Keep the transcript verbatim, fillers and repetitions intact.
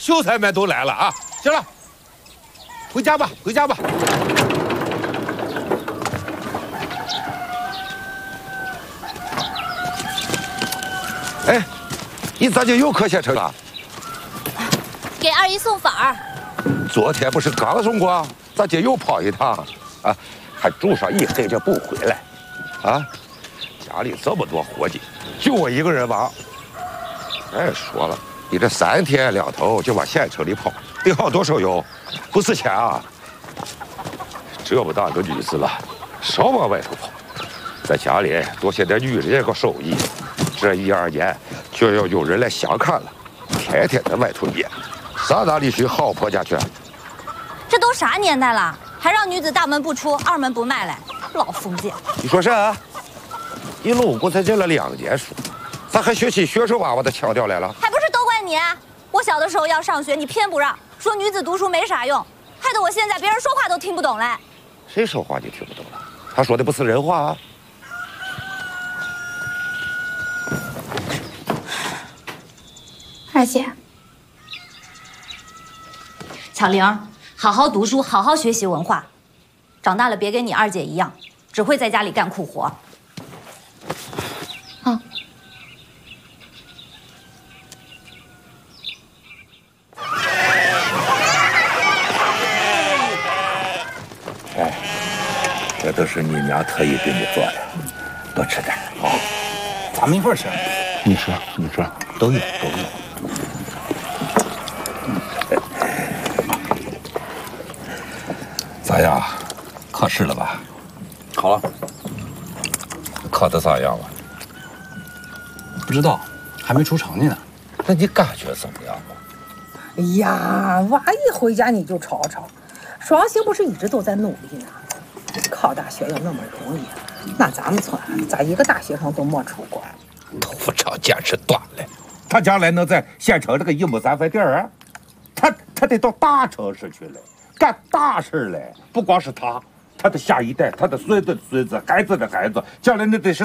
秀才们都来了啊！行了，回家吧，回家吧。哎，你咋就又磕县城了？ 给二姨送粉儿。 昨天不是刚送过？咋今又跑一趟？啊，还住上一黑这不回来？啊，家里这么多伙计，就我一个人忙。再说了，你这三天两头就往县城里跑，得好多手油，不是钱啊！这么大个女子了，少往外头跑，在家里多学点女人这个手艺。这一二年就要有人来相看了，天天在外头撵，上哪里去好婆家去？ 这都啥年代了，还让女子大门不出，二门不迈嘞，老封建！ 你说啥？你老公才认了两年书，咋还学起学生娃娃的腔调来了？ 还不是都怪你！我小的时候要上学，你偏不让，说女子读书没啥用，害得我现在别人说话都听不懂嘞。 谁说话你听不懂了？他说的不是人话啊！ 二姐， 巧玲，好好读书，好好学习文化，长大了别跟你二姐一样，只会在家里干苦活。 啊。 哎，这都是你娘特意给你做的，多吃点啊！ 咱们一块儿吃。 你吃，你吃，都有，都有。咋样？考试了吧？ 考了。 考得咋样了？ 不知道，还没出成绩呢。 那你感觉怎么样啊？ 哎呀，娃一回家你就吵吵。双星不是一直都在努力呢？考大学要那么容易？那咱们村咋一个大学生都没出过？ 头发长见识短了，他将来能在县城这个一亩三分地儿啊？他他得到大城市去了，干大事了。不光是他，他的下一代，他的孙子的孙子，孩子的孩子，将来那得是